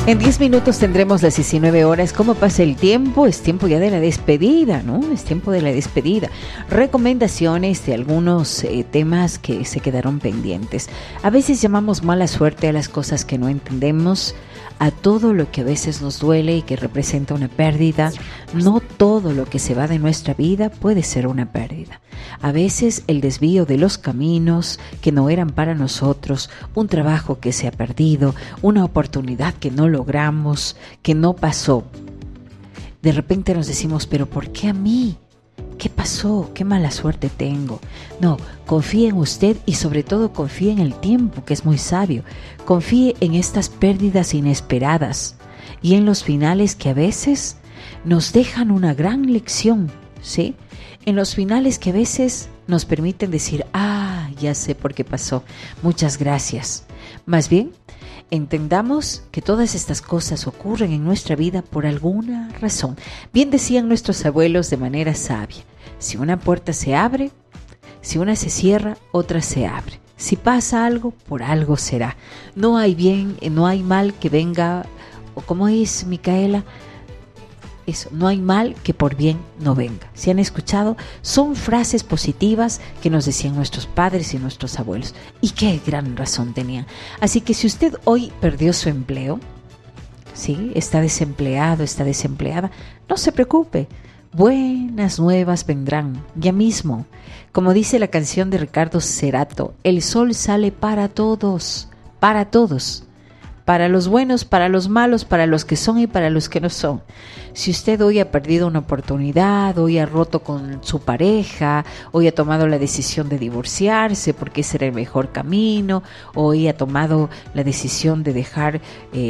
En 10 minutos tendremos las 19 horas. ¿Cómo pasa el tiempo? Es tiempo ya de la despedida, ¿no? Es tiempo de la despedida. Recomendaciones de algunos temas que se quedaron pendientes. A veces llamamos mala suerte a las cosas que no entendemos, a todo lo que a veces nos duele y que representa una pérdida. No todo lo que se va de nuestra vida puede ser una pérdida. A veces el desvío de los caminos que no eran para nosotros, un trabajo que se ha perdido, una oportunidad que no logramos, que no pasó. De repente nos decimos, ¿pero por qué a mí? ¿Qué pasó? ¿Qué mala suerte tengo? No, confíe en usted y sobre todo confíe en el tiempo, que es muy sabio. Confíe en estas pérdidas inesperadas y en los finales que a veces nos dejan una gran lección, ¿sí? En los finales que a veces nos permiten decir, ya sé por qué pasó, muchas gracias. Más bien, entendamos que todas estas cosas ocurren en nuestra vida por alguna razón. Bien decían nuestros abuelos de manera sabia, si una puerta se abre, si una se cierra, otra se abre. Si pasa algo, por algo será. No hay bien, no hay mal que venga, o como es, Micaela, eso, no hay mal que por bien no venga. ¿Se han escuchado? Son frases positivas que nos decían nuestros padres y nuestros abuelos. Y qué gran razón tenían. Así que si usted hoy perdió su empleo, ¿sí? Está desempleado, está desempleada, no se preocupe. Buenas nuevas vendrán ya mismo. Como dice la canción de Ricardo Cerrato, el sol sale para todos, para todos. Para los buenos, para los malos, para los que son y para los que no son. Si usted hoy ha perdido una oportunidad, hoy ha roto con su pareja, hoy ha tomado la decisión de divorciarse porque ese era el mejor camino, hoy ha tomado la decisión de dejar,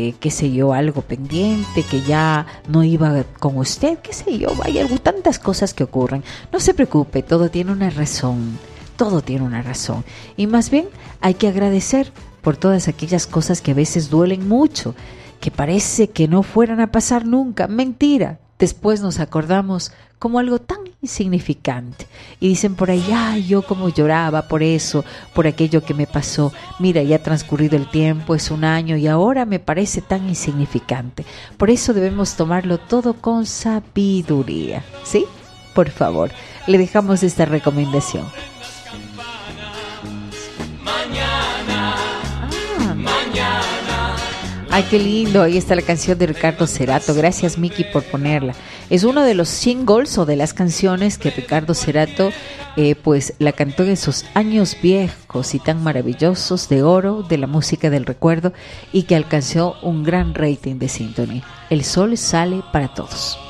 algo pendiente que ya no iba con usted, hay tantas cosas que ocurren. No se preocupe, todo tiene una razón, todo tiene una razón. Y más bien hay que agradecer por todas aquellas cosas que a veces duelen mucho, que parece que no fueran a pasar nunca. Mentira. Después nos acordamos como algo tan insignificante. Y dicen por ahí, yo como lloraba por eso, por aquello que me pasó. Mira, ya ha transcurrido el tiempo, es un año y ahora me parece tan insignificante. Por eso debemos tomarlo todo con sabiduría. ¿Sí? Por favor, le dejamos esta recomendación. Ay, qué lindo, ahí está la canción de Ricardo Cerrato. Gracias, Miki, por ponerla. Es uno de los singles o de las canciones que Ricardo Cerrato pues la cantó en esos años viejos y tan maravillosos de oro de la música del recuerdo y que alcanzó un gran rating de sintonía. El sol sale para todos.